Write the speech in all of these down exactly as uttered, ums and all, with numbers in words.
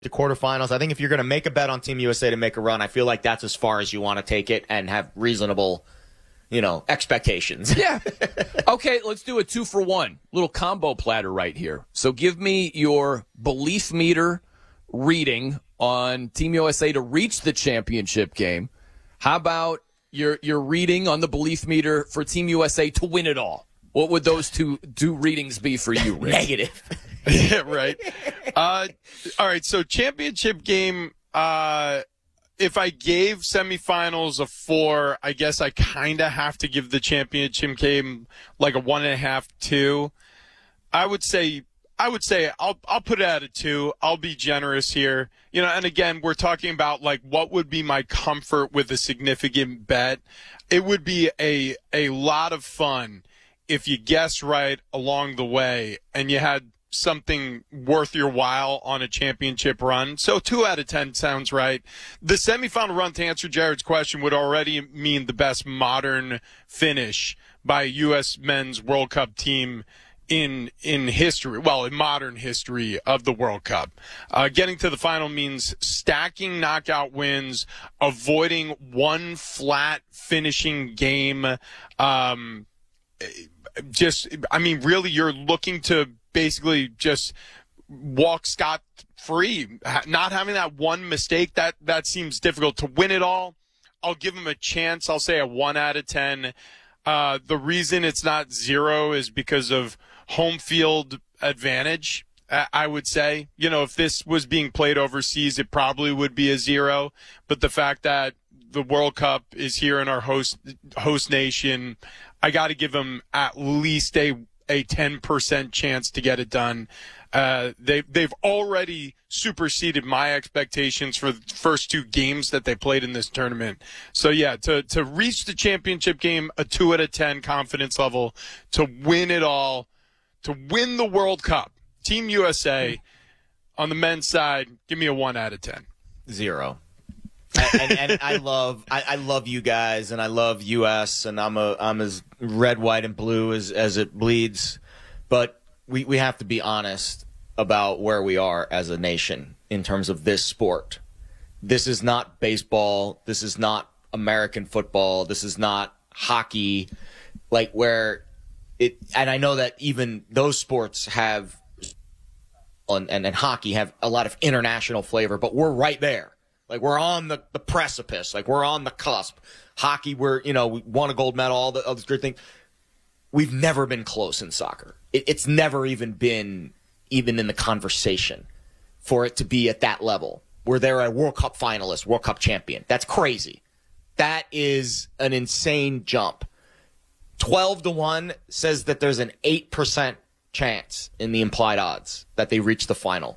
to quarterfinals. I think if you're going to make a bet on Team U S A to make a run, I feel like that's as far as you want to take it and have reasonable, you know, expectations. Yeah. Okay, let's do a two for one. Little combo platter right here. So give me your belief meter reading on Team U S A to reach the championship game. How about your your reading on the belief meter for Team U S A to win it all? What would those two, two readings be for you, Rich? Negative. Yeah, right. Uh, all right, so championship game, uh, if I gave semifinals a four, I guess I kind of have to give the championship game like a one and a half, two. I would say, I would say I'll I'll put it at a two. I'll be generous here, you know. And again, we're talking about like what would be my comfort with a significant bet. It would be a a lot of fun if you guessed right along the way and you had something worth your while on a championship run. So two out of ten sounds right. The semifinal run, to answer Jared's question, would already mean the best modern finish by a U S men's World Cup team in in history, well, in modern history of the World Cup. Uh, getting to the final means stacking knockout wins, avoiding one flat finishing game. Um, just, I mean, really, you're looking to basically just walk scot-free. Not having that one mistake, that, that seems difficult. To win it all, I'll give them a chance. I'll say a one out of ten. Uh, the reason it's not zero is because of home field advantage, I would say. You know, if this was being played overseas, it probably would be a zero. But the fact that the World Cup is here in our host host nation, I got to give them at least a a ten percent chance to get it done. Uh, they, they've already superseded my expectations for the first two games that they played in this tournament. So, yeah, to, to reach the championship game, a two out of ten confidence level. To win it all, to win the World Cup, Team U S A, on the men's side, give me a one out of ten. Zero. and, and I love I, I love you guys, and I love U S, and I'm a I'm as red, white, and blue as, as it bleeds. But we, we have to be honest about where we are as a nation in terms of this sport. This is not baseball. This is not American football. This is not hockey. Like where it, and I know that even those sports have, and, and, and hockey have a lot of international flavor, but we're right there. Like, we're on the, the precipice. Like, we're on the cusp. Hockey, we're, you know, we won a gold medal, all the other great things. We've never been close in soccer. It, it's never even been even in the conversation for it to be at that level where they're a World Cup finalist, World Cup champion. That's crazy. That is an insane jump. twelve to one says that there's an eight percent chance in the implied odds that they reach the final.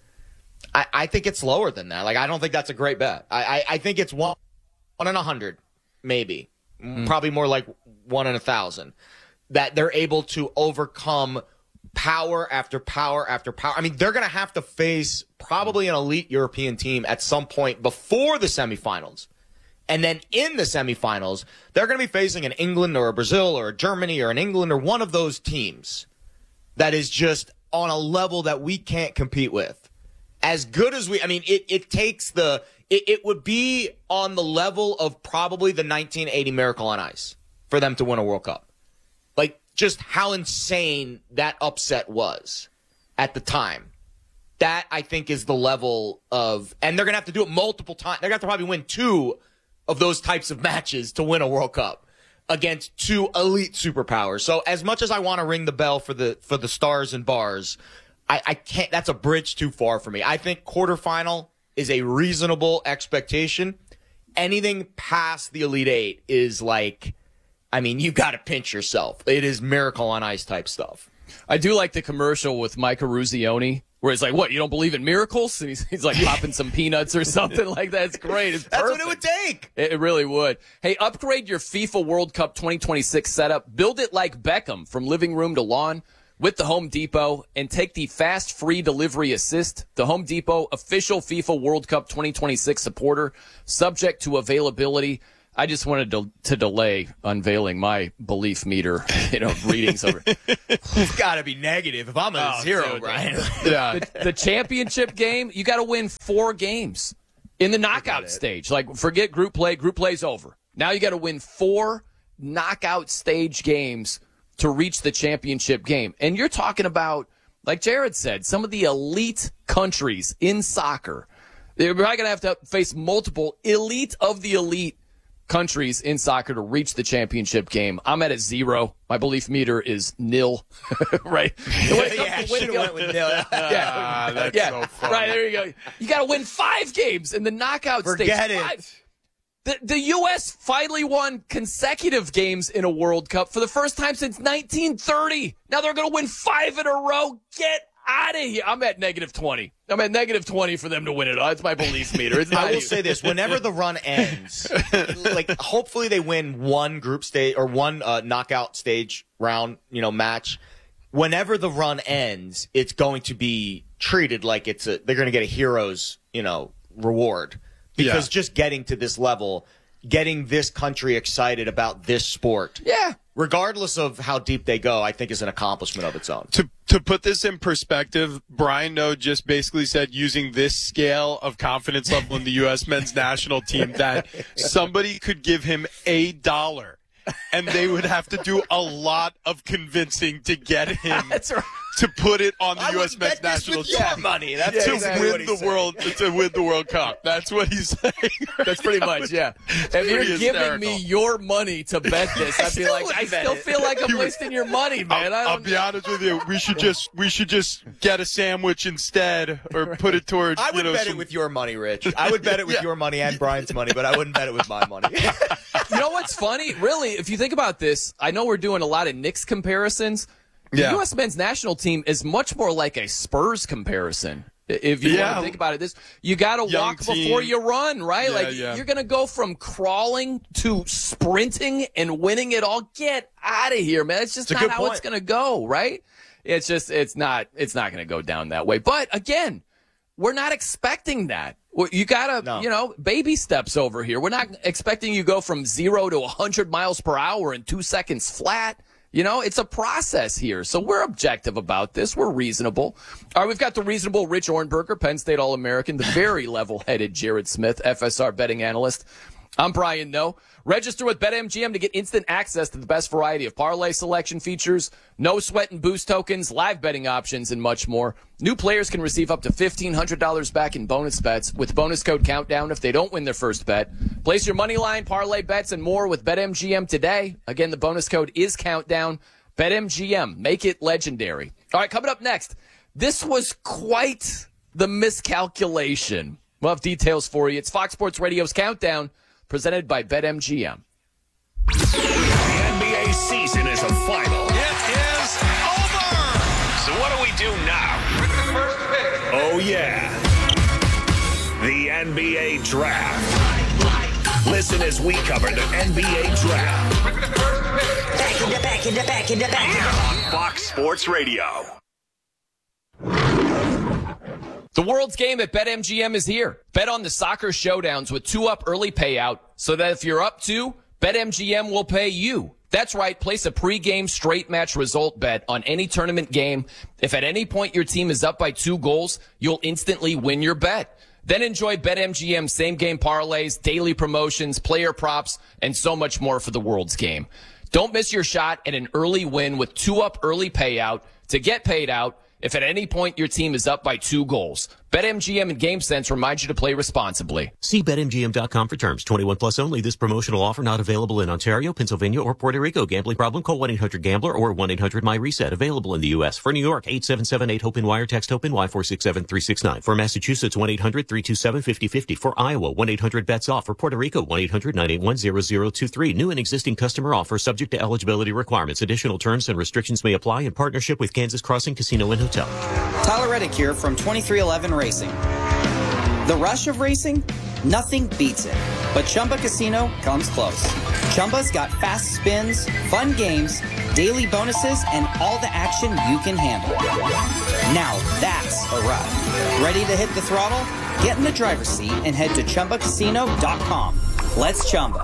I, I think it's lower than that. Like, I don't think that's a great bet. I, I, I think it's one, one in a hundred, maybe. Mm. Probably more like one in a thousand. That they're able to overcome power after power after power. I mean, they're going to have to face probably an elite European team at some point before the semifinals. And then in the semifinals, they're going to be facing an England or a Brazil or a Germany or an England or one of those teams that is just on a level that we can't compete with. As good as we, I mean, it, it takes the, it, it would be on the level of probably the nineteen eighty Miracle on Ice for them to win a World Cup. Like, just how insane that upset was at the time. That, I think, is the level of, and they're going to have to do it multiple times. They're going to have to probably win two of those types of matches to win a World Cup against two elite superpowers. So as much as I want to ring the bell for the, for the stars and bars, I, I can't, that's a bridge too far for me. I think quarterfinal is a reasonable expectation. Anything past the Elite Eight is like, I mean, you got to pinch yourself. It is Miracle on Ice type stuff. I do like the commercial with Mike Eruzione where he's like, what, you don't believe in miracles? And he's, he's like popping some peanuts or something like that. It's great. It's That's perfect. what it would take. It, it really would. Hey, upgrade your FIFA World Cup twenty twenty-six setup. Build it like Beckham from living room to lawn with the Home Depot, and take the fast free delivery assist. The Home Depot official FIFA World Cup twenty twenty-six supporter, subject to availability. I just wanted to, to delay unveiling my belief meter, you know, readings over. It's got to be negative if I'm a Oh, zero, dude. Brian. Yeah. The, the championship game, you got to win four games in the knockout it. stage. Like, forget group play. Group play's over. Now you got to win four knockout stage games to reach the championship game. And you're talking about, like Jared said, some of the elite countries in soccer. They're probably going to have to face multiple elite of the elite countries in soccer to reach the championship game. I'm at a zero. My belief meter is nil. Right? Yeah, should have went with nil. Yeah, Ah, that's yeah. so funny. Right, there you go. You got to win five games in the knockout Forget stage. it. Five. The, the U S finally won consecutive games in a World Cup for the first time since nineteen thirty. Now they're going to win five in a row. Get out of here. I'm at negative twenty. I'm at negative twenty for them to win it. That's my belief meter. It's not I will even. say this: whenever the run ends, like hopefully they win one group stage or one uh, knockout stage round, you know, match. Whenever the run ends, it's going to be treated like it's a they're going to get a hero's, you know, reward because Yeah. just getting to this level, getting this country excited about this sport, Yeah. regardless of how deep they go, I think is an accomplishment of its own. To to put this in perspective, Brian Noe just basically said using this scale of confidence level in the U S men's national team that somebody could give him a dollar and they would have to do a lot of convincing to get him That's right. to put it on the I U S would men's bet this national with team. your money. That's Yeah, To exactly what win he's the saying. world, to win the World Cup. That's what he's saying. That's pretty much, yeah. If you're pretty giving me hysterical. your money to bet this, I'd be still like, wouldn't I bet still it. feel like I'm wasting your money, man. I I'll, I'll don't. be honest with you. We should just we should just get a sandwich instead, or put it towards. I would you know, bet some, it with your money, Rich. I would bet it with Yeah. your money and Brian's money, but I wouldn't bet it with my money. You know what's funny? Really, if you think about this, I know we're doing a lot of Knicks comparisons. The Yeah. U S men's national team is much more like a Spurs comparison. If you Yeah. want to think about it, this you got to Young walk team. before you run, right? Yeah, like yeah. you're going to go from crawling to sprinting and winning it all. Get out of here, man. It's just It's a not good how it's point. going to go, right? It's just it's not it's not going to go down that way. But again, we're not expecting that. Well, You gotta, No. you know, baby steps over here. We're not expecting you to go from zero to one hundred miles per hour in two seconds flat. You know, it's a process here. So we're objective about this. We're reasonable. All right, we've got the reasonable Rich Ornberger, Penn State All-American, the very level-headed Jared Smith, F S R betting analyst. I'm Brian Noe. Register with BetMGM to get instant access to the best variety of parlay selection features, no sweat and boost tokens, live betting options, and much more. New players can receive up to fifteen hundred dollars back in bonus bets with bonus code COUNTDOWN if they don't win their first bet. Place your money line, parlay bets, and more with BetMGM today. Again, the bonus code is COUNTDOWN. BetMGM. Make it legendary. All right, coming up next. This was quite the miscalculation. We'll have details for you. It's Fox Sports Radio's Countdown, presented by BetMGM. The N B A season is a final. It is over. So what do we do now? With the first pick. Oh, yeah. The N B A Draft. Listen as we cover the N B A Draft With the first pick. Back in the back in the back in the back. on Fox Sports Radio. The world's game at BetMGM is here. Bet on the soccer showdowns with two up early payout so that if you're up two, BetMGM will pay you. That's right. Place a pregame straight match result bet on any tournament game. If at any point your team is up by two goals, you'll instantly win your bet. Then enjoy BetMGM same game parlays, daily promotions, player props, and so much more for the world's game. Don't miss your shot at an early win with two up early payout to get paid out if at any point your team is up by two goals. BetMGM and GameSense remind you to play responsibly. See Bet M G M dot com for terms. twenty-one plus only. This promotional offer not available in Ontario, Pennsylvania, or Puerto Rico. Gambling problem? Call one eight hundred gambler or one eight hundred my reset. Available in the U S. For New York, eight seven seven eight HOPE wire. Text HOPE Y four six seven three six nine. For Massachusetts, one eight hundred three two seven five zero five zero. For Iowa, one eight hundred bets off. For Puerto Rico, one eight hundred nine eight one zero zero two three. New and existing customer offer subject to eligibility requirements. Additional terms and restrictions may apply in partnership with Kansas Crossing Casino and Hotel. Tyler Reddick here from twenty-three eleven Racing. The rush of racing? Nothing beats it. But Chumba Casino comes close. Chumba's got fast spins, fun games, daily bonuses, and all the action you can handle. Now that's a ride. Ready to hit the throttle? Get in the driver's seat and head to Chumba Casino dot com. Let's Chumba.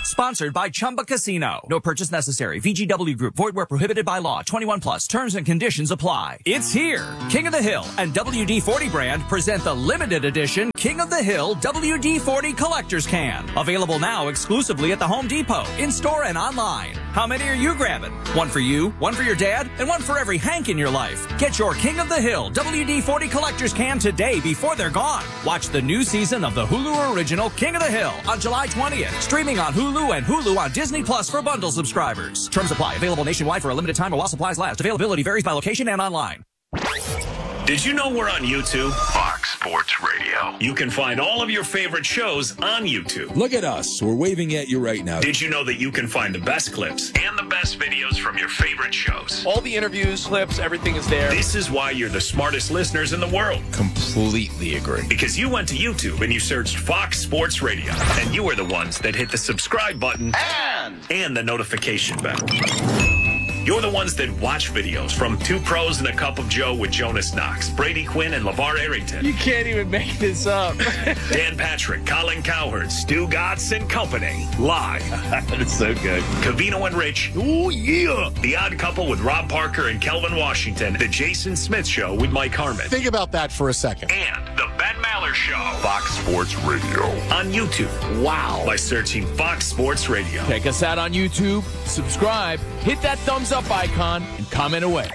Sponsored by Chumba Casino. No purchase necessary. V G W Group. Void where prohibited by law. twenty-one plus. Terms and conditions apply. It's here. King of the Hill and W D forty brand present the limited edition King of the Hill W D forty Collector's Can. Available now exclusively at the Home Depot, in-store and online. How many are you grabbing? One for you, one for your dad, and one for every Hank in your life. Get your King of the Hill W D forty Collector's Can today before they're gone. Watch the new season of the Hulu original King of the Hill on July twentieth. Streaming on Hulu and Hulu on Disney Plus for bundle subscribers. Terms apply. Available nationwide for a limited time or while supplies last. Availability varies by location and online. Did you know we're on YouTube? Fox Sports Radio. You can find all of your favorite shows on YouTube. Look at us. We're waving at you right now. Did you know that you can find the best clips and the best videos from your favorite shows? All the interviews, clips, everything is there. This is why you're the smartest listeners in the world. Completely agree. Because you went to YouTube and you searched Fox Sports Radio. And you were the ones that hit the subscribe button and, and the notification bell. You're the ones that watch videos from Two Pros and a Cup of Joe with Jonas Knox, Brady Quinn, and LeVar Arrington. You can't even make this up. Dan Patrick, Colin Cowherd, Stu Gotts and Company. Live. That's so good. Cavino and Rich. Oh, yeah. The Odd Couple with Rob Parker and Kelvin Washington. The Jason Smith Show with Mike Harmon. Think about that for a second. And the Ben Maller Show. Fox Sports Radio. On YouTube. Wow. By searching Fox Sports Radio. Check us out on YouTube. Subscribe. Hit that thumbs up icon and comment away.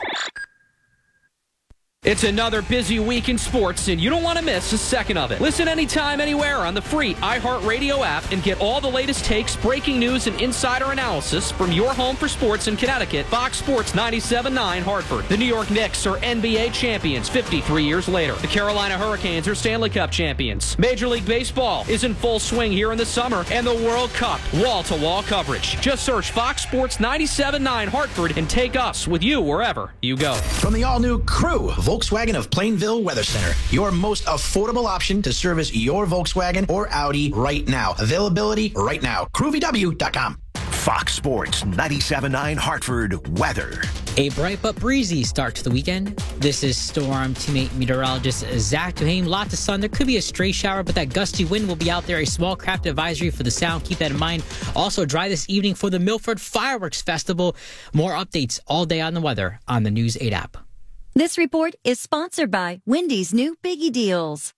It's another busy week in sports, and you don't want to miss a second of it. Listen anytime, anywhere on the free iHeartRadio app and get all the latest takes, breaking news, and insider analysis from your home for sports in Connecticut. Fox Sports ninety-seven point nine Hartford. The New York Knicks are N B A champions fifty-three years later. The Carolina Hurricanes are Stanley Cup champions. Major League Baseball is in full swing here in the summer, and the World Cup, wall-to-wall coverage. Just search Fox Sports ninety-seven point nine Hartford and take us with you wherever you go. From the all-new Crew, Volkswagen of Plainville Weather Center, your most affordable option to service your Volkswagen or Audi right now. Availability right now. crew v w dot com. Fox Sports ninety-seven point nine Hartford weather. A bright but breezy start to the weekend. This is Storm Teammate meteorologist Zach Duhane. Lots of sun. There could be a stray shower, but that gusty wind will be out there. A small craft advisory for the Sound. Keep that in mind. Also dry this evening for the Milford Fireworks Festival. More updates all day on the weather on the News eight app. This report is sponsored by Wendy's new Biggie Deals.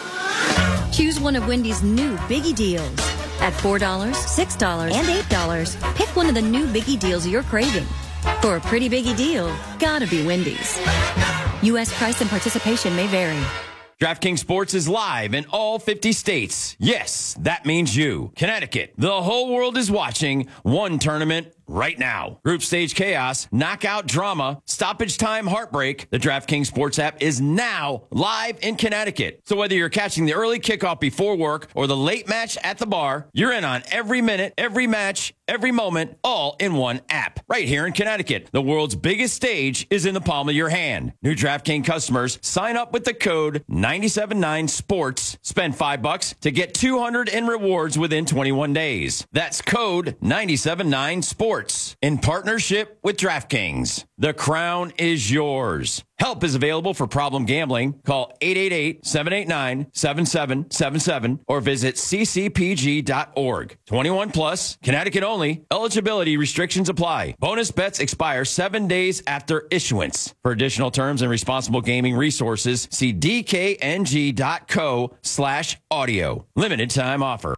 Choose one of Wendy's new Biggie Deals. At four dollars, six dollars, and eight dollars, pick one of the new Biggie Deals you're craving. For a pretty biggie deal, gotta be Wendy's. U S price and participation may vary. DraftKings Sports is live in all fifty states. Yes, that means you. Connecticut. The whole world is watching one tournament right now. Group stage chaos, knockout drama, stoppage time heartbreak. The DraftKings Sports app is now live in Connecticut. So whether you're catching the early kickoff before work or the late match at the bar, you're in on every minute, every match, every moment, all in one app. Right here in Connecticut. The world's biggest stage is in the palm of your hand. New DraftKings customers sign up with the code nine seven nine sports. Spend five bucks to get two hundred in rewards within twenty-one days. That's code nine seven nine sports. In partnership with DraftKings. The crown is yours. Help is available for problem gambling. Call eight eight eight, seven eight nine, seven seven seven seven or visit c c p g dot org. twenty-one plus, Connecticut only. Eligibility restrictions apply. Bonus bets expire seven days after issuance. For additional terms and responsible gaming resources, see d k n g dot co slash audio. Limited time offer.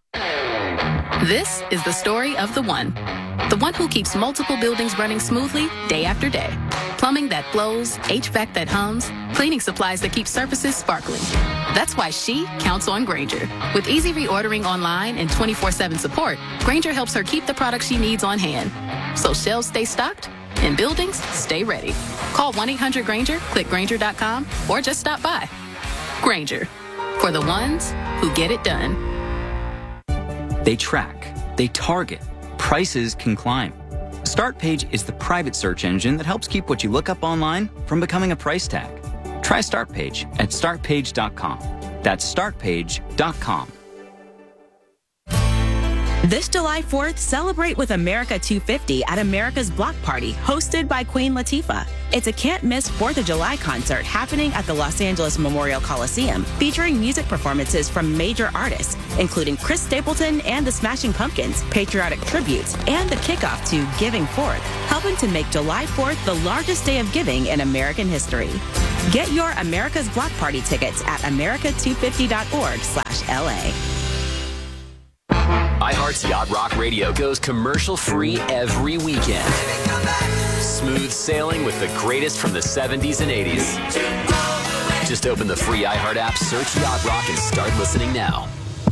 This is the story of the one. The one who keeps multiple buildings running smoothly day after day. Plumbing that flows, H V A C that hums, cleaning supplies that keep surfaces sparkling. That's why she counts on Grainger. With easy reordering online and twenty-four seven support, Grainger helps her keep the products she needs on hand. So shelves stay stocked and buildings stay ready. Call one eight hundred Grainger, click Grainger dot com, or just stop by. Grainger, for the ones who get it done. They track, they target, prices can climb. StartPage is the private search engine that helps keep what you look up online from becoming a price tag. Try StartPage at start page dot com. That's start page dot com. This July fourth, celebrate with America two fifty at America's Block Party, hosted by Queen Latifah. It's a can't-miss fourth of July concert happening at the Los Angeles Memorial Coliseum, featuring music performances from major artists, including Chris Stapleton and the Smashing Pumpkins, patriotic tributes, and the kickoff to Giving Forth, helping to make July fourth the largest day of giving in American history. Get your America's Block Party tickets at america two fifty dot org slash L A. iHeart's Yacht Rock Radio goes commercial-free every weekend. Smooth sailing with the greatest from the seventies and eighties. Just open the free iHeart app, search Yacht Rock, and start listening now.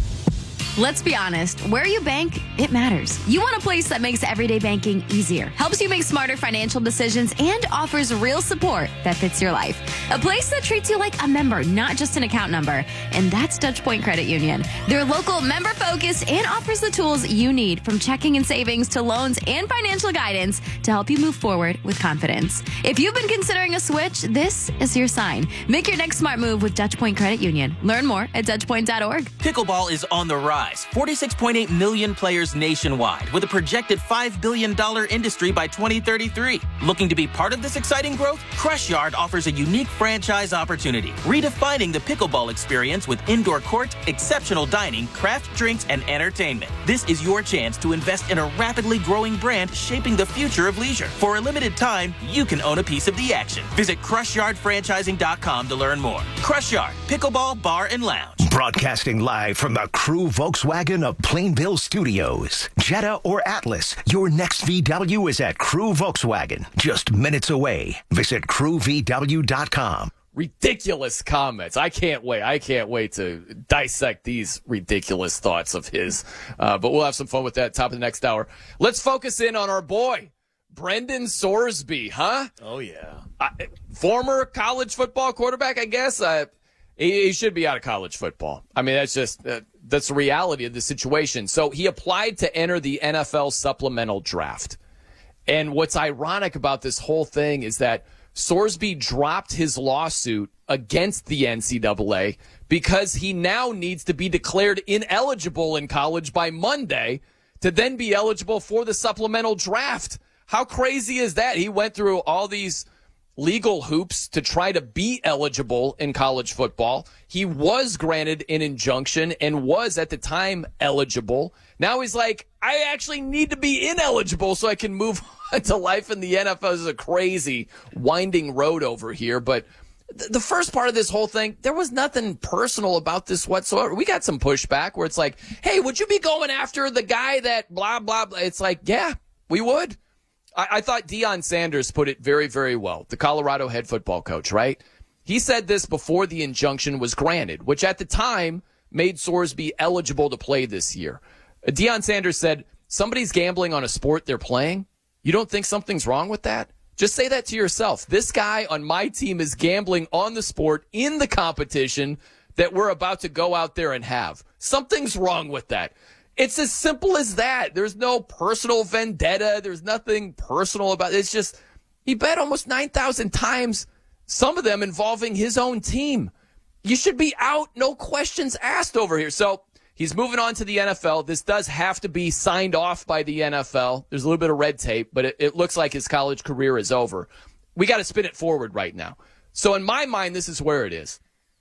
Let's be honest, where you bank, it matters. You want a place that makes everyday banking easier, helps you make smarter financial decisions, and offers real support that fits your life. A place that treats you like a member, not just an account number. And that's Touchpoint Credit Union. They're local, member-focused, and offers the tools you need, from checking and savings to loans and financial guidance, to help you move forward with confidence. If you've been considering a switch, this is your sign. Make your next smart move with Touchpoint Credit Union. Learn more at touchpoint dot org. Pickleball is on the rise. forty-six point eight million players nationwide, with a projected five billion dollars industry by twenty thirty-three. Looking to be part of this exciting growth? Crush Yard offers a unique franchise opportunity, redefining the pickleball experience with indoor court, exceptional dining, craft drinks, and entertainment. This is your chance to invest in a rapidly growing brand shaping the future of leisure. For a limited time, you can own a piece of the action. Visit crush yard franchising dot com to learn more. Crush Yard, Pickleball Bar and Lounge. Broadcasting live from the Crew Volkswagen of Plainville Studios. Jetta or Atlas, your next V W is at Crew Volkswagen, just minutes away. Visit crew v w dot com. Ridiculous comments. I can't wait. I can't wait to dissect these ridiculous thoughts of his. Uh, but we'll have some fun with that top of the next hour. Let's focus in on our boy, Brendan Sorsby, huh? Oh, yeah. Uh, former college football quarterback, I guess. Uh, he, he should be out of college football. I mean, that's just uh, that's the reality of the situation. So he applied to enter the N F L supplemental draft. And what's ironic about this whole thing is that Sorsby dropped his lawsuit against the N C double A because he now needs to be declared ineligible in college by Monday to then be eligible for the supplemental draft. How crazy is that? He went through all these legal hoops to try to be eligible in college football. He was granted an injunction and was at the time eligible. Now he's like, I actually need to be ineligible so I can move on to life in the N F L. This is a crazy winding road over here. But th- the first part of this whole thing, there was nothing personal about this whatsoever. We got some pushback where it's like, hey, would you be going after the guy that blah, blah, blah? It's like, yeah, we would. I thought Deion Sanders put it very, very well, the Colorado head football coach, right? He said this before the injunction was granted, which at the time made Sorsby eligible to play this year. Deion Sanders said, somebody's gambling on a sport they're playing. You don't think something's wrong with that? Just say that to yourself. This guy on my team is gambling on the sport in the competition that we're about to go out there and have. Something's wrong with that. It's as simple as that. There's no personal vendetta. There's nothing personal about it. It's just he bet almost nine thousand times, some of them involving his own team. You should be out, no questions asked over here. So he's moving on to the N F L. This does have to be signed off by the N F L. There's a little bit of red tape, but it, it looks like his college career is over. We got to spin it forward right now. So in my mind, this is where it is.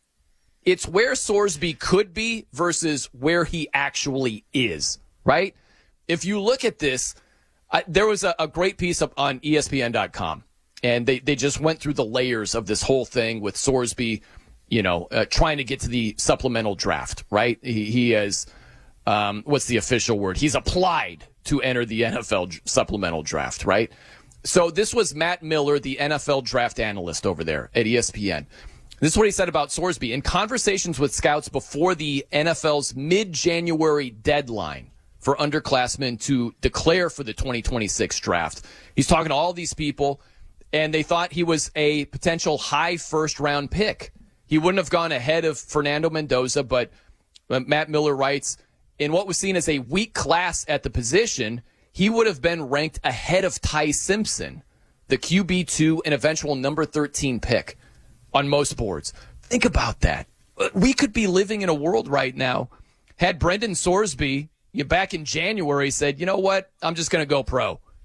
It's where Sorsby could be versus where he actually is, right? If you look at this, I, there was a, a great piece up on E S P N dot com, and they, they just went through the layers of this whole thing with Sorsby, you know, uh, trying to get to the supplemental draft, right? He, he has, um, what's the official word? He's applied to enter the N F L supplemental draft, right? So this was Matt Miller, the N F L draft analyst over there at E S P N. This is what he said about Sorsby. In conversations with scouts before the N F L's mid-January deadline for underclassmen to declare for the twenty twenty-six draft, he's talking to all these people, and they thought he was a potential high first-round pick. He wouldn't have gone ahead of Fernando Mendoza, but Matt Miller writes, in what was seen as a weak class at the position, he would have been ranked ahead of Ty Simpson, the Q B two and eventual number thirteen pick. On most boards. Think about that. We could be living in a world right now had Brendan Sorsby you know, back in January said, you know what, I'm just going to go pro.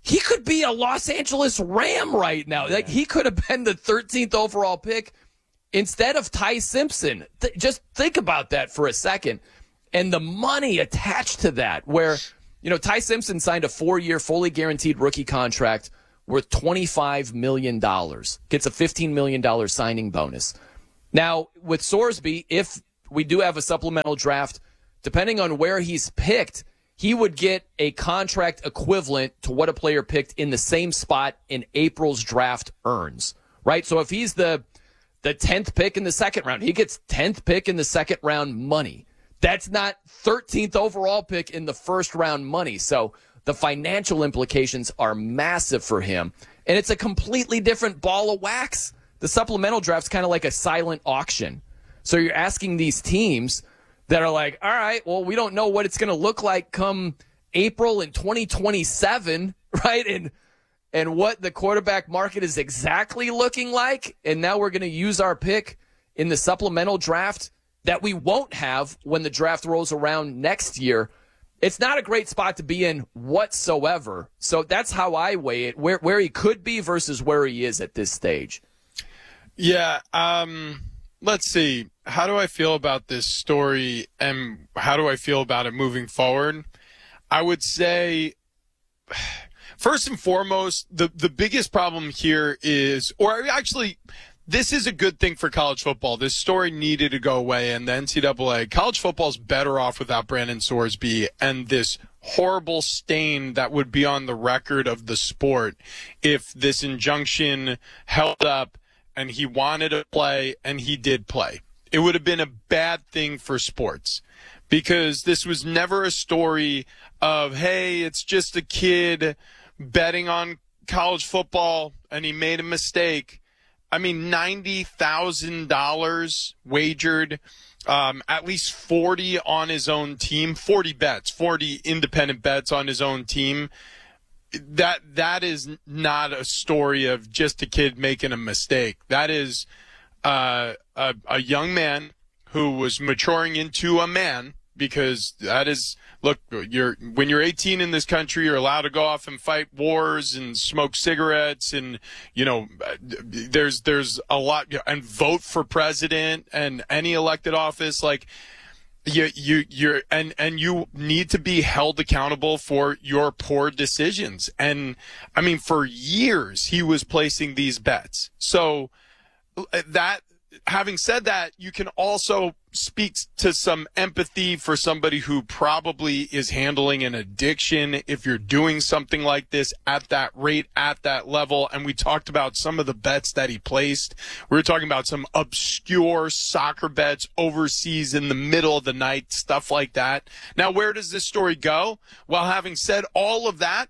he could be a Los Angeles Ram right now. Like he could have been the thirteenth overall pick instead of Ty Simpson. Th- just think about that for a second. And the money attached to that, where, you know, Ty Simpson signed a four-year, fully guaranteed rookie contract worth twenty-five million dollars, gets a fifteen million dollars signing bonus. Now, with Sorsby, if we do have a supplemental draft, depending on where he's picked, he would get a contract equivalent to what a player picked in the same spot in April's draft earns, right? So if he's the the tenth pick in the second round, he gets tenth pick in the second round money. That's not thirteenth overall pick in the first round money. So the financial implications are massive for him. And it's a completely different ball of wax. The supplemental draft's kind of like a silent auction. So you're asking these teams that are like, all right, well, we don't know what it's going to look like come April in twenty twenty-seven, right? And and what the quarterback market is exactly looking like. And now we're going to use our pick in the supplemental draft that we won't have when the draft rolls around next year. It's not a great spot to be in whatsoever. So that's how I weigh it, where where he could be versus where he is at this stage. Yeah, um, let's see. How do I feel about this story, and how do I feel about it moving forward? I would say, first and foremost, the, the biggest problem here is, or actually, this is a good thing for college football. This story needed to go away, and the N C double A, college football is better off without Brandon Sorsby and this horrible stain that would be on the record of the sport if this injunction held up and he wanted to play and he did play. It would have been a bad thing for sports because this was never a story of, hey, it's just a kid betting on college football and he made a mistake. I mean, ninety thousand dollars wagered, um, at least forty on his own team, forty bets, forty independent bets on his own team. That that is not a story of just a kid making a mistake. That is uh, a, a young man who was maturing into a man, because that is, look, you're when you're eighteen in this country, you're allowed to go off and fight wars and smoke cigarettes, and you know, there's there's a lot, and vote for president and any elected office. Like you you you're and and you need to be held accountable for your poor decisions. And I mean, for years he was placing these bets. So that, having said that, you can also speak to some empathy for somebody who probably is handling an addiction if you're doing something like this at that rate, at that level. And we talked about some of the bets that he placed. We were talking about some obscure soccer bets overseas in the middle of the night, stuff like that. Now, where does this story go? Well, having said all of that,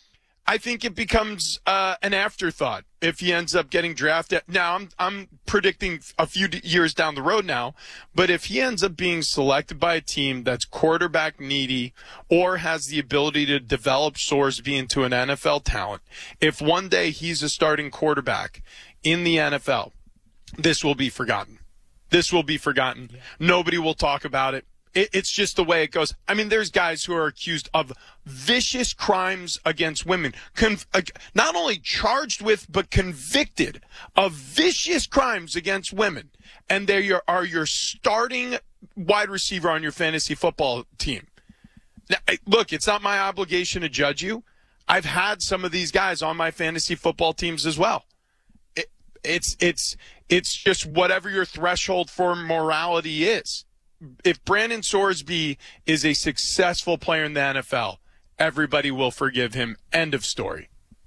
I think it becomes uh, an afterthought if he ends up getting drafted. Now, I'm I'm predicting a few d- years down the road now, but if he ends up being selected by a team that's quarterback needy or has the ability to develop Sorsby into an N F L talent, if one day he's a starting quarterback in the N F L, this will be forgotten. This will be forgotten. Yeah. Nobody will talk about it. It's just the way it goes. I mean, there's guys who are accused of vicious crimes against women, Con- not only charged with, but convicted of vicious crimes against women. And they are your starting wide receiver on your fantasy football team. Now, look, it's not my obligation to judge you. I've had some of these guys on my fantasy football teams as well. It, it's, it's, it's just whatever your threshold for morality is. If Brandon Sorsby is a successful player in the N F L, everybody will forgive him. End of story.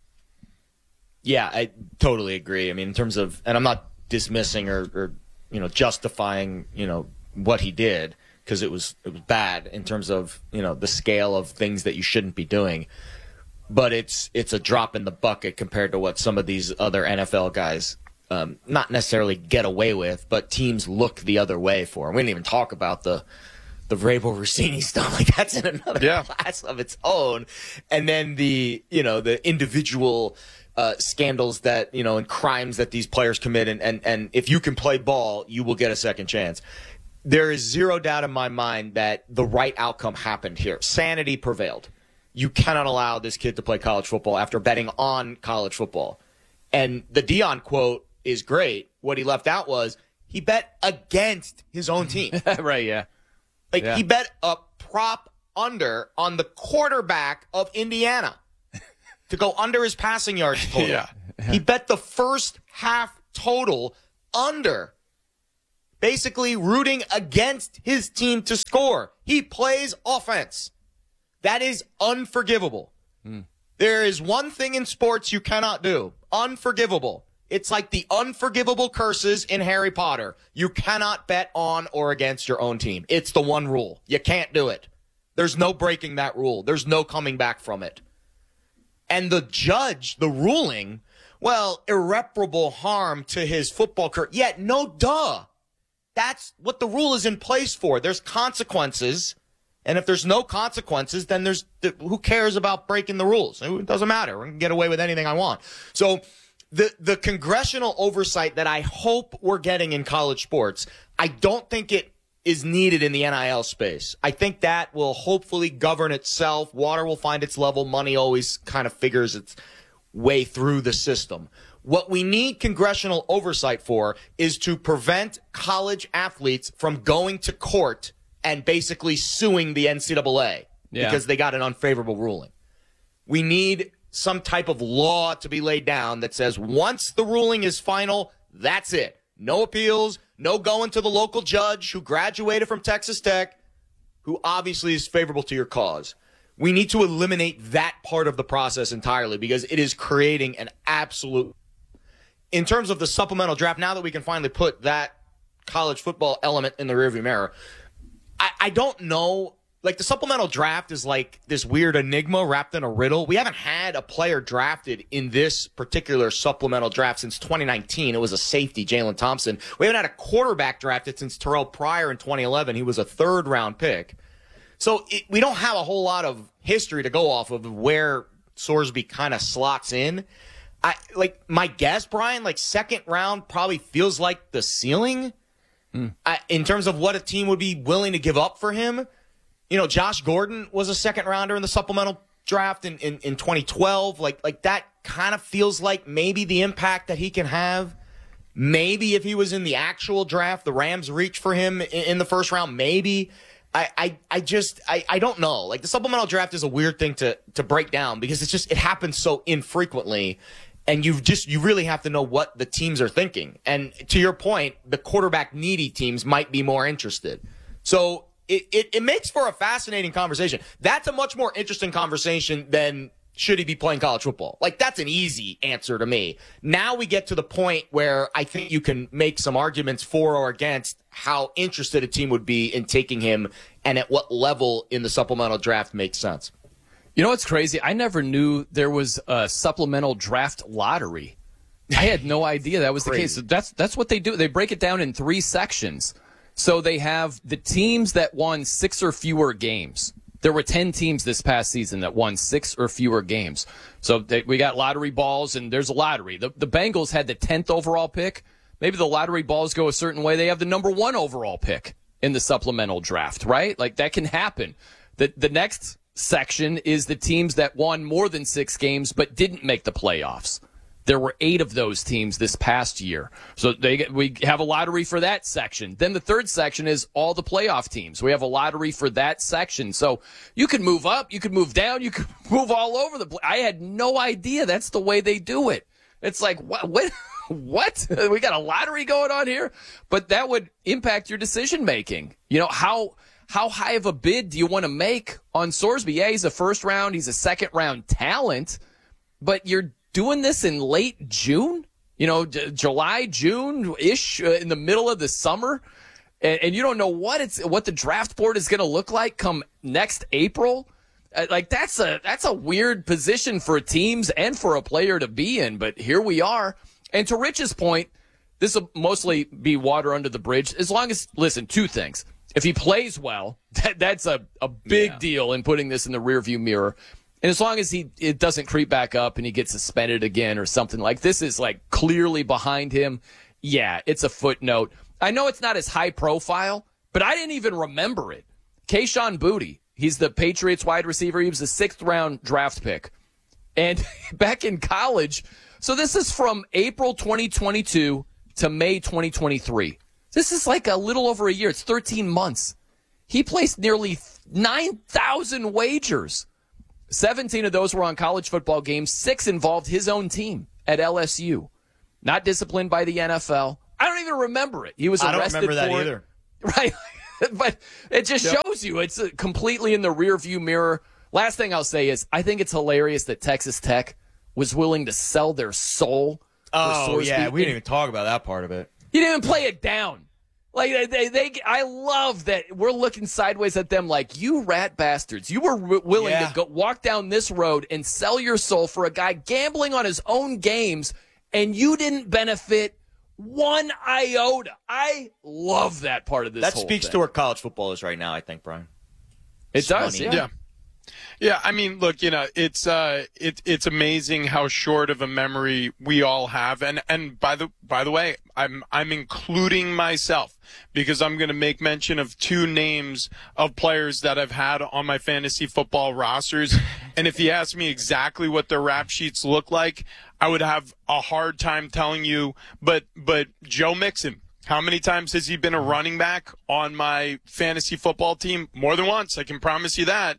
Yeah, I totally agree. I mean, in terms of, and I'm not dismissing or, or you know, justifying, you know, what he did, because it was it was bad in terms of, you know, the scale of things that you shouldn't be doing. But it's it's a drop in the bucket compared to what some of these other N F L guys Um, not necessarily get away with, but teams look the other way for. We didn't even talk about the the Vrabel Rossini stuff. Like, that's in another yeah. class of its own. And then the, you know, the individual uh, scandals that, you know, and crimes that these players commit. And, and, and if you can play ball, you will get a second chance. There is zero doubt in my mind that the right outcome happened here. Sanity prevailed. you cannot allow this kid to play college football after betting on college football. And the Deion quote is great. What he left out was he bet against his own team. Right, yeah. Like, yeah. he bet a prop under on the quarterback of Indiana to go under his passing yards total. Yeah. He bet the first half total under, basically rooting against his team to score. He plays offense. That is unforgivable. Hmm. There is one thing in sports you cannot do. Unforgivable. It's like the unforgivable curses in Harry Potter. You cannot bet on or against your own team. It's the one rule. You can't do it. There's no breaking that rule. There's no coming back from it. And the judge, the ruling, well, irreparable harm to his football career. Yet, no duh. That's what the rule is in place for. There's consequences. And if there's no consequences, then there's who cares about breaking the rules? It doesn't matter. I can get away with anything I want. So the the congressional oversight that I hope we're getting in college sports, I don't think it is needed in the N I L space. I think that will hopefully govern itself. Water will find its level. Money always kind of figures its way through the system. What we need congressional oversight for is to prevent college athletes from going to court and basically suing the N C double A yeah. because they got an unfavorable ruling. We need some type of law to be laid down that says once the ruling is final, that's it. No appeals, no going to the local judge who graduated from Texas Tech, who obviously is favorable to your cause. We need to eliminate that part of the process entirely because it is creating an absolute... In terms of the supplemental draft, now that we can finally put that college football element in the rearview mirror, I, I don't know. Like, the supplemental draft is like this weird enigma wrapped in a riddle. We haven't had a player drafted in this particular supplemental draft since twenty nineteen. It was a safety, Jalen Thompson. We haven't had a quarterback drafted since Terrell Pryor in twenty eleven. He was a third-round pick. So it, we don't have a whole lot of history to go off of where Sorsby kind of slots in. I like my guess, Brian, like second round probably feels like the ceiling mm. I, in terms of what a team would be willing to give up for him. You know, Josh Gordon was a second rounder in the supplemental draft in, in, in twenty twelve. Like, like that kind of feels like maybe the impact that he can have. Maybe if he was in the actual draft, the Rams reach for him in, in the first round. Maybe. I, I, I just, I, I don't know. Like, the supplemental draft is a weird thing to, to break down because it's just, it happens so infrequently. And you just, you really have to know what the teams are thinking. And to your point, the quarterback needy teams might be more interested. So it, it, it makes for a fascinating conversation. That's a much more interesting conversation than should he be playing college football? Like, that's an easy answer to me. Now we get to the point where I think you can make some arguments for or against how interested a team would be in taking him and at what level in the supplemental draft makes sense. You know what's crazy? I never knew there was a supplemental draft lottery. I had no idea that was the case. That's that's what they do. They break it down in three sections. So they have the teams that won six or fewer games. There were ten teams this past season that won six or fewer games. So they, we got lottery balls, and there's a lottery. The, the Bengals had the tenth overall pick. Maybe the lottery balls go a certain way. They have the number one overall pick in the supplemental draft, right? Like, that can happen. The The next section is the teams that won more than six games but didn't make the playoffs. There were eight of those teams this past year. So they we have a lottery for that section. Then the third section is all the playoff teams. We have a lottery for that section. So you could move up, you could move down, you could move all over the place. I had no idea that's the way they do it. It's like, what? What? What? We got a lottery going on here? But that would impact your decision making. You know, how... How high of a bid do you want to make on Sorsby? Yeah, he's a first round, he's a second round talent, but you're doing this in late June, you know, J- July, June-ish, uh, in the middle of the summer, and, and you don't know what it's what the draft board is going to look like come next April. Uh, like, that's a that's a weird position for teams and for a player to be in, but here we are. And to Rich's point, this will mostly be water under the bridge as long as, listen, two things. If he plays well, that, that's a, a big yeah. deal in putting this in the rearview mirror. And as long as he it doesn't creep back up and he gets suspended again or something like this is like clearly behind him, yeah, it's a footnote. I know it's not as high profile, but I didn't even remember it. Kayshon Boutte, He's the Patriots wide receiver. He was a sixth round draft pick. And back in college, so this is from April twenty twenty-two to May twenty twenty-three. This is like a little over a year. It's thirteen months. He placed nearly nine thousand wagers. seventeen of those were on college football games. Six involved his own team at L S U. Not disciplined by the N F L. I don't even remember it. He was arrested I don't remember that for either. It. Right. But it just yep. shows you it's completely in the rearview mirror. Last thing I'll say is I think it's hilarious that Texas Tech was willing to sell their soul. Oh, yeah. We didn't even talk about that part of it. You didn't even play it down. Like they, they, I love that we're looking sideways at them like, you rat bastards. You were w- willing yeah. to go walk down this road and sell your soul for a guy gambling on his own games, and you didn't benefit one iota. I love that part of this That whole speaks thing. to where college football is right now, I think, Brian. It It's does, funny. yeah. Yeah. Yeah, I mean, look, you know, it's uh, it, it's amazing how short of a memory we all have, and and by the by the way, I'm I'm including myself because I'm going to make mention of two names of players that I've had on my fantasy football rosters, and if you ask me exactly what their rap sheets look like, I would have a hard time telling you. But but Joe Mixon. How many times has he been a running back on my fantasy football team? More than once, I can promise you that.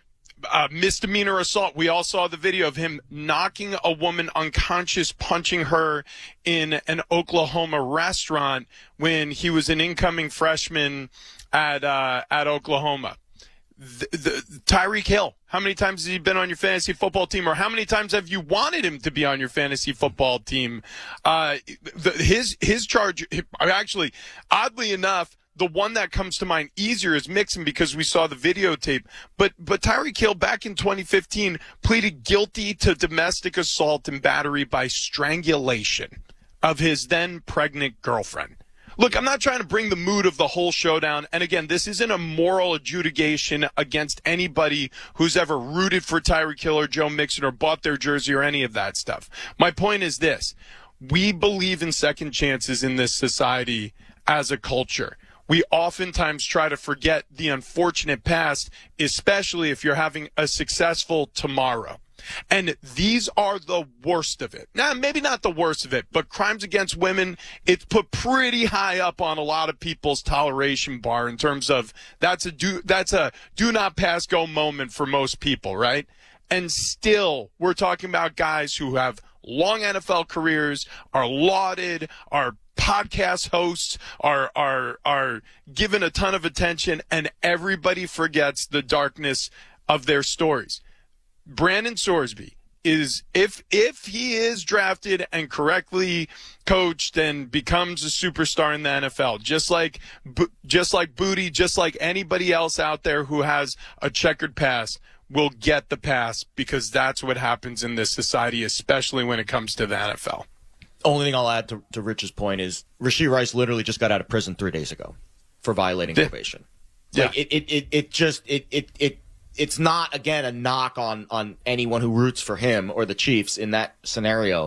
Uh, misdemeanor assault. We all saw the video of him knocking a woman unconscious, punching her in an Oklahoma restaurant when he was an incoming freshman at uh, at Oklahoma. The, the, Tyreek Hill. How many times has he been on your fantasy football team, or how many times have you wanted him to be on your fantasy football team? Uh, the, his his charge. Actually, oddly enough, the one that comes to mind easier is Mixon because we saw the videotape. But but Tyreek Hill back in twenty fifteen pleaded guilty to domestic assault and battery by strangulation of his then pregnant girlfriend. Look, I'm not trying to bring the mood of the whole showdown. And again, this isn't a moral adjudication against anybody who's ever rooted for Tyreek Hill or Joe Mixon or bought their jersey or any of that stuff. My point is this. We believe in second chances in this society as a culture. We oftentimes try to forget the unfortunate past, especially if you're having a successful tomorrow. And these are the worst of it. Now, maybe not the worst of it, but crimes against women, it's put pretty high up on a lot of people's toleration bar in terms of that's a do, that's a do not pass go moment for most people, right? And still, we're talking about guys who have long N F L careers, are lauded, are podcast hosts, are are are given a ton of attention, and everybody forgets the darkness of their stories. Brandon Sorsby is, if if he is drafted and correctly coached and becomes a superstar in the N F L, just like just like Booty, just like anybody else out there who has a checkered past, will get the pass because that's what happens in this society, especially when it comes to the N F L. Only thing I'll add to, to Rich's point is Rashee Rice literally just got out of prison three days ago for violating yeah. probation. Yeah. Like it, it, it, it just it, it, it it's not, again, a knock on, on anyone who roots for him or the Chiefs in that scenario.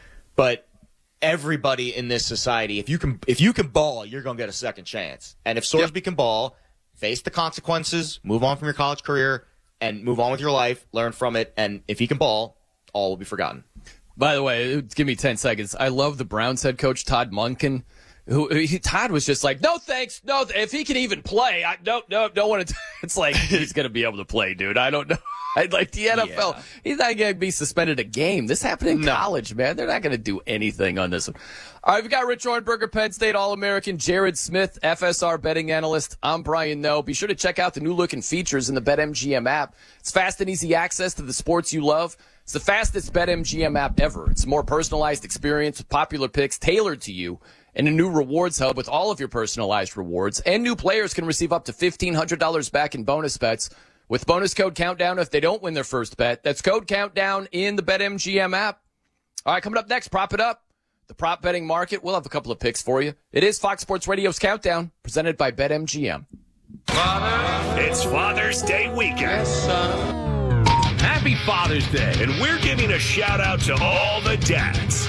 But everybody in this society, if you can if you can ball, you're gonna get a second chance. And if Sorsby yep. can ball, face the consequences, move on from your college career, and move on with your life, learn from it, and if he can ball, all will be forgotten. By the way, give me ten seconds. I love the Browns head coach, Todd Monken, who he, Todd was just like, no, thanks. No, if he can even play, I no, no, don't want to. It's like, he's going to be able to play, dude. I don't know. I, like the N F L, yeah. he's not going to be suspended a game. This happened in no. college, man. They're not going to do anything on this one. All right, we've got Rich Hornberger, Penn State All-American, Jared Smith, F S R betting analyst. I'm Brian Noe. Be sure to check out the new-looking features in the BetMGM app. It's fast and easy access to the sports you love. It's the fastest BetMGM app ever. It's a more personalized experience with popular picks tailored to you, and a new rewards hub with all of your personalized rewards. And new players can receive up to fifteen hundred dollars back in bonus bets with bonus code Countdown if they don't win their first bet. That's code Countdown in the BetMGM app. All right, coming up next, Prop It Up, the prop betting market. We'll have a couple of picks for you. It is Fox Sports Radio's Countdown, presented by BetMGM. Father, it's Father's Day weekend. Yes, son. Happy Father's Day. And we're giving a shout out to all the dads.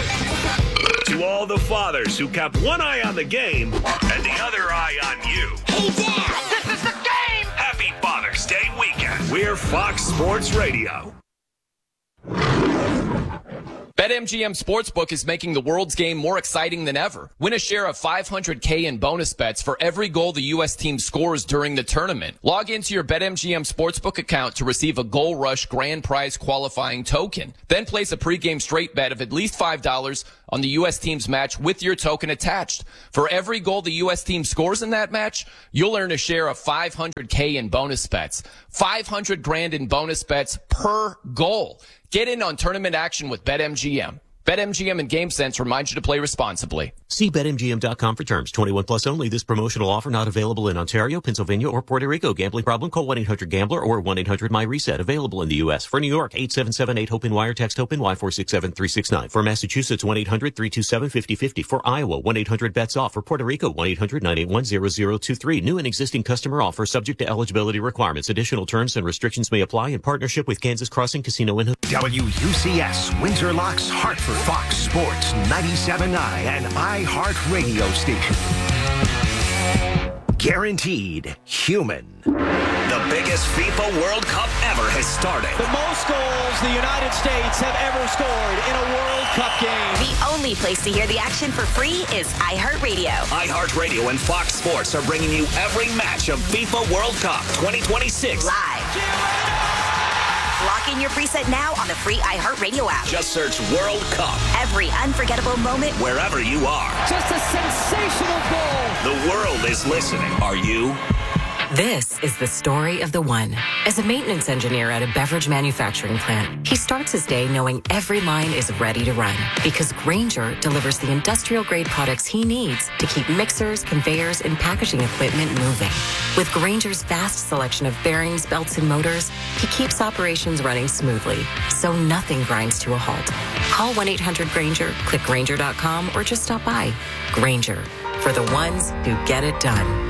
To all the fathers who kept one eye on the game and the other eye on you. Hey, Dad! This is the game! Happy Father's Fox Sports Radio. BetMGM Sportsbook is making the world's game more exciting than ever. Win a share of five hundred K in bonus bets for every goal the U S team scores during the tournament. Log into your BetMGM Sportsbook account to receive a Goal Rush grand prize qualifying token. Then place a pregame straight bet of at least five dollars on the U S team's match with your token attached. For every goal the U S team scores in that match, you'll earn a share of five hundred K in bonus bets. five hundred grand in bonus bets per goal. Get in on tournament action with BetMGM. BetMGM and GameSense remind you to play responsibly. See Bet M G M dot com for terms. twenty-one plus only. This promotional offer not available in Ontario, Pennsylvania, or Puerto Rico. Gambling problem? Call one eight hundred gambler or one eight hundred my reset. Available in the U S. For New York, eight seven seven eight HOPE wire. Text HOPE Y four six seven three six nine. For Massachusetts, one eight hundred three two seven five zero five zero. For Iowa, one eight hundred bets off. For Puerto Rico, one eight hundred nine eight one zero zero two three. New and existing customer offer subject to eligibility requirements. Additional terms and restrictions may apply in partnership with Kansas Crossing Casino and W U C S, Windsor Locks, Hartford, Fox Sports, ninety-seven point nine, and iHeart Radio Station. Guaranteed human. The biggest FIFA World Cup ever has started. The most goals the United States have ever scored in a World Cup game. The only place to hear the action for free is iHeartRadio. iHeartRadio and Fox Sports are bringing you every match of FIFA World Cup twenty twenty-six. Live. Lock in your preset now on the free iHeartRadio app. Just search World Cup. Every unforgettable moment. Wherever you are. Just a sensational goal. The world is listening. Are you? This is the story of the one. As a maintenance engineer at a beverage manufacturing plant, he starts his day knowing every line is ready to run because Grainger delivers the industrial-grade products he needs to keep mixers, conveyors, and packaging equipment moving. With Grainger's vast selection of bearings, belts, and motors, he keeps operations running smoothly, so nothing grinds to a halt. Call one eight hundred Grainger, click Grainger dot com, or just stop by. Grainger, for the ones who get it done.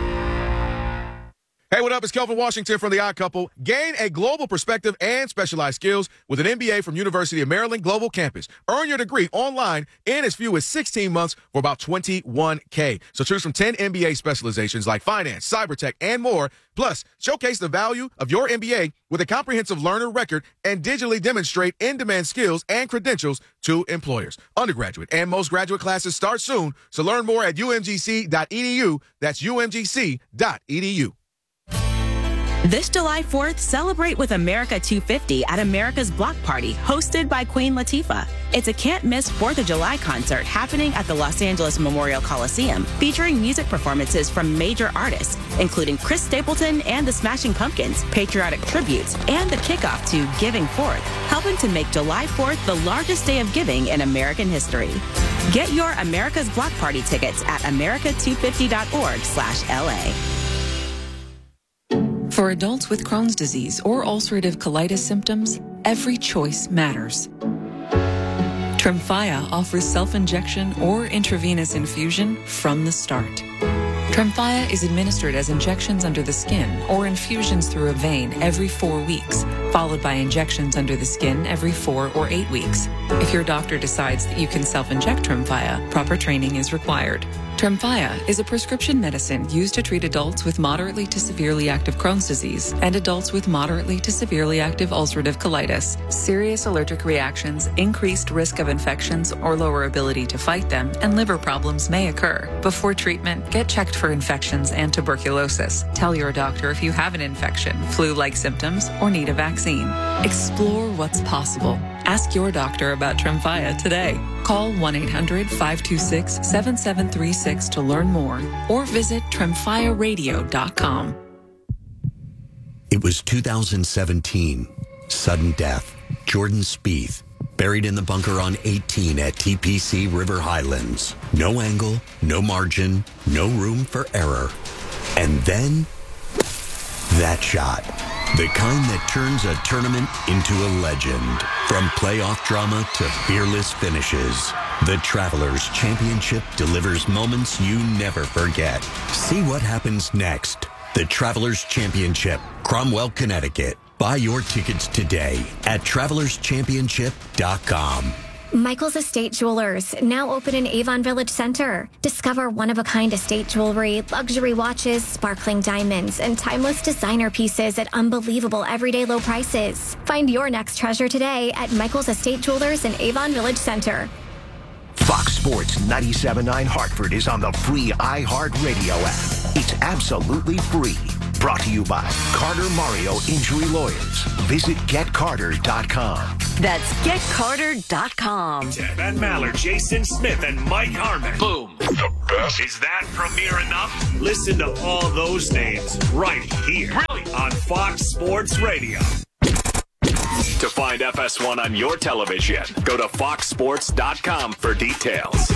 Hey, what up? It's Kelvin Washington from The Odd Couple. Gain a global perspective and specialized skills with an M B A from University of Maryland Global Campus. Earn your degree online in as few as sixteen months for about twenty-one K. So choose from ten M B A specializations like finance, cyber tech, and more. Plus, showcase the value of your M B A with a comprehensive learner record and digitally demonstrate in-demand skills and credentials to employers. Undergraduate and most graduate classes start soon, so learn more at U M G C dot E D U. That's U M G C dot E D U. This July fourth, celebrate with America two fifty at America's Block Party, hosted by Queen Latifah. It's a can't-miss fourth of July concert happening at the Los Angeles Memorial Coliseum, featuring music performances from major artists, including Chris Stapleton and the Smashing Pumpkins, patriotic tributes, and the kickoff to Giving Forth, helping to make July fourth the largest day of giving in American history. Get your America's Block Party tickets at america two fifty dot org slash L A. For adults with Crohn's disease or ulcerative colitis symptoms, every choice matters. Tremfya offers self-injection or intravenous infusion from the start. Tremfya is administered as injections under the skin or infusions through a vein every four weeks, followed by injections under the skin every four or eight weeks. If your doctor decides that you can self-inject Tremfya, proper training is required. Tremfya is a prescription medicine used to treat adults with moderately to severely active Crohn's disease and adults with moderately to severely active ulcerative colitis. Serious allergic reactions, increased risk of infections or lower ability to fight them, and liver problems may occur. Before treatment, get checked for infections and tuberculosis. Tell your doctor if you have an infection, flu-like symptoms, or need a vaccine. Explore what's possible. Ask your doctor about Tremfya today. Call one eight hundred five two six seven seven three six to learn more or visit tremfya radio dot com. It was two thousand seventeen. Sudden death. Jordan Spieth, buried in the bunker on eighteen at T P C River Highlands. No angle, no margin, no room for error. And then, that shot. The kind that turns a tournament into a legend. From playoff drama to fearless finishes, the Travelers Championship delivers moments you never forget. See what happens next. The Travelers Championship, Cromwell, Connecticut. Buy your tickets today at travelers championship dot com. Michael's Estate Jewelers, now open in Avon Village Center. Discover one-of-a-kind estate jewelry, luxury watches, sparkling diamonds, and timeless designer pieces at unbelievable everyday low prices. Find your next treasure today at Michael's Estate Jewelers in Avon Village Center. Fox Sports ninety-seven point nine Hartford is on the free iHeartRadio app. It's absolutely free. Brought to you by Carter Mario Injury Lawyers. Visit get carter dot com. That's get carter dot com. Ben Maller, Jason Smith, and Mike Harmon. Boom. The best. Is that premiere enough? Listen to all those names right here. Really? On Fox Sports Radio. To find F S one on your television, go to fox sports dot com for details.